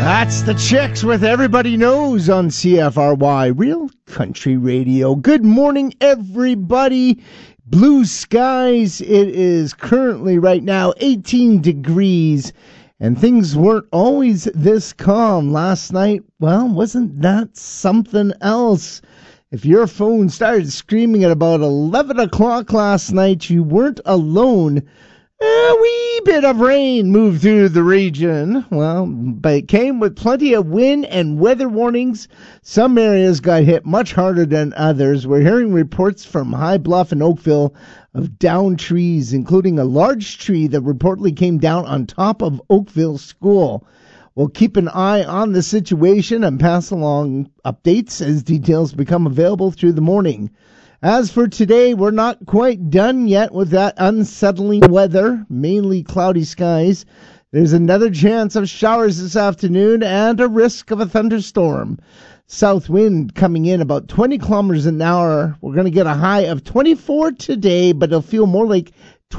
That's the Chicks with Everybody Knows on CFRY, Real Country Radio. Good morning, everybody. Blue skies. It is currently right now 18 degrees, and things weren't always this calm last night. Well, wasn't that something else? If your phone started screaming at about 11 o'clock last night, you weren't alone. A wee bit of rain moved through the region. Well, but it came with plenty of wind and weather warnings. Some areas got hit much harder than others. We're hearing reports from High Bluff and Oakville of downed trees, including a large tree that reportedly came down on top of Oakville School. We'll keep an eye on the situation and pass along updates as details become available through the morning. As for today, we're not quite done yet with that unsettling weather, mainly cloudy skies. There's another chance of showers this afternoon and a risk of a thunderstorm. South wind coming in about 20 kilometers an hour. We're going to get a high of 24 today, but it'll feel more like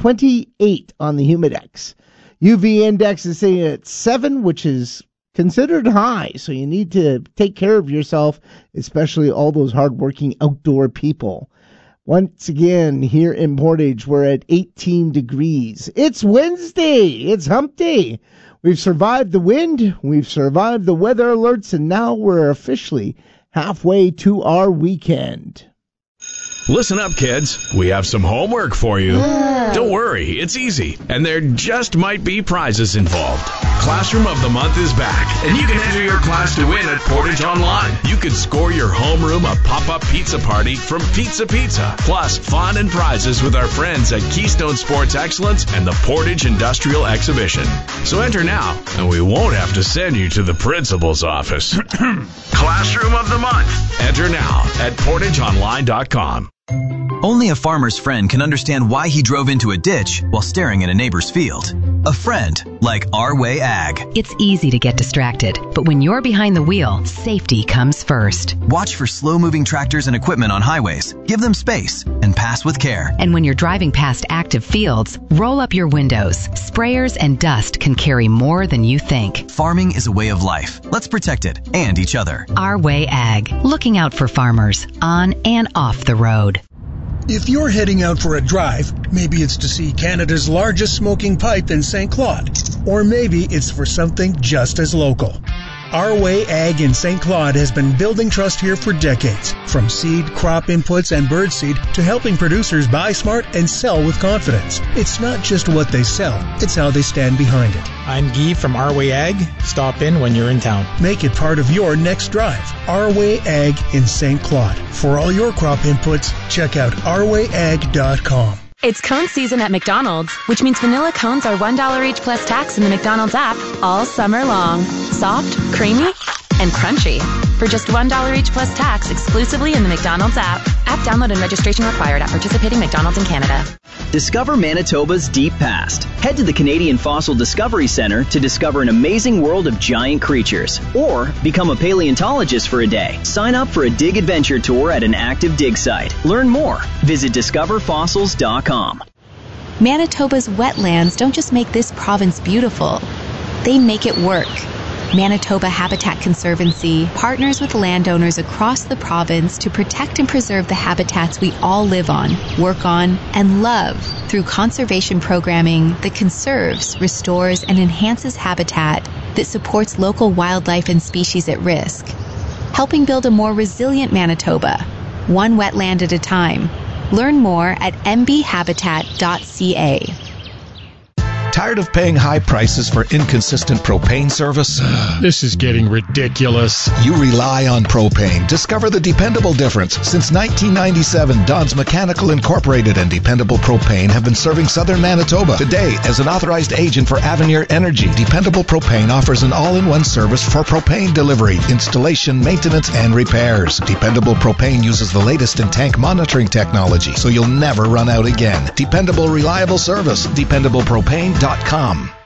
28 on the Humidex. UV index is saying it's 7, which is considered high, so you need to take care of yourself, especially all those hardworking outdoor people. Once again, here in Portage, we're at 18 degrees. It's Wednesday. It's hump day. We've survived the wind. We've survived the weather alerts, and now we're officially halfway to our weekend. Listen up, kids. We have some homework for you. Don't worry, it's easy, and there just might be prizes involved. Classroom of the Month is back, and you can enter your class to win at Portage Online. You could score your homeroom a pop-up pizza party from Pizza Pizza, plus fun and prizes with our friends at Keystone Sports Excellence and the Portage Industrial Exhibition. So enter now, and we won't have to send you to the principal's office. Classroom of the Month. Enter now at portageonline.com. Only a farmer's friend can understand why he drove into a ditch while staring at a neighbor's field. A friend like Our Way Ag. It's easy to get distracted, but when you're behind the wheel, safety comes first. Watch for slow-moving tractors and equipment on highways. Give them space and pass with care. And when you're driving past active fields, roll up your windows. Sprayers and dust can carry more than you think. Farming is a way of life. Let's protect it and each other. Our Way Ag. Looking out for farmers on and off the road. If you're heading out for a drive, maybe it's to see Canada's largest smoking pipe in St. Claude, or maybe it's for something just as local. Our Way Ag in St. Claude has been building trust here for decades, from seed, crop inputs, and birdseed to helping producers buy smart and sell with confidence. It's not just what they sell, it's how they stand behind it. I'm Guy from Our Way Ag. Stop in when you're in town. Make it part of your next drive. Our Way Ag in St. Claude. For all your crop inputs, check out ourwayag.com. It's cone season at McDonald's, which means vanilla cones are $1 each plus tax in the McDonald's app all summer long. Soft, creamy, and crunchy. For just $1 each plus tax exclusively in the McDonald's app. App download and registration required at participating McDonald's in Canada. Discover Manitoba's deep past. Head to the Canadian Fossil Discovery Centre to discover an amazing world of giant creatures. Or become a paleontologist for a day. Sign up for a dig adventure tour at an active dig site. Learn more. Visit discoverfossils.com. Manitoba's wetlands don't just make this province beautiful. They make it work. Manitoba Habitat Conservancy partners with landowners across the province to protect and preserve the habitats we all live on, work on, and love through conservation programming that conserves, restores, and enhances habitat that supports local wildlife and species at risk, helping build a more resilient Manitoba, one wetland at a time. Learn more at mbhabitat.ca. Tired of paying high prices for inconsistent propane service? This is getting ridiculous. You rely on propane. Discover the dependable difference. Since 1997, Don's Mechanical Incorporated and Dependable Propane have been serving southern Manitoba. Today, as an authorized agent for Avenir Energy, Dependable Propane offers an all-in-one service for propane delivery, installation, maintenance, and repairs. Dependable Propane uses the latest in tank monitoring technology, so you'll never run out again. Dependable, reliable service. DependablePropane.com.